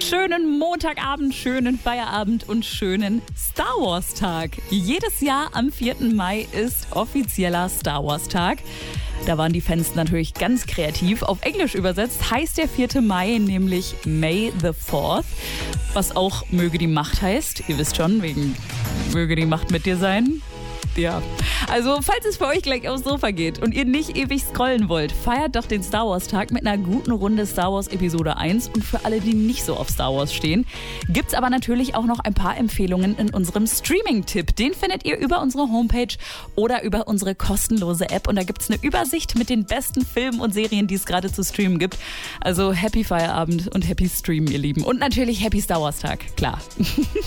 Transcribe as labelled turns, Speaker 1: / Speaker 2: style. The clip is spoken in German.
Speaker 1: Schönen Montagabend, schönen Feierabend und schönen Star Wars Tag. Jedes Jahr am 4. Mai ist offizieller Star Wars Tag. Da waren die Fans natürlich ganz kreativ. Auf Englisch übersetzt heißt der 4. Mai nämlich May the 4th, was auch möge die Macht heißt. Ihr wisst schon, wegen möge die Macht mit dir sein. Ja, also falls es für euch gleich aufs Sofa geht und ihr nicht ewig scrollen wollt, feiert doch den Star Wars Tag mit einer guten Runde Star Wars Episode 1. Und für alle, die nicht so auf Star Wars stehen, gibt's aber natürlich auch noch ein paar Empfehlungen in unserem Streaming-Tipp. Den findet ihr über unsere Homepage oder über unsere kostenlose App. Und da gibt's eine Übersicht mit den besten Filmen und Serien, die es gerade zu streamen gibt. Also Happy Feierabend und Happy Stream, ihr Lieben. Und natürlich Happy Star Wars Tag, klar.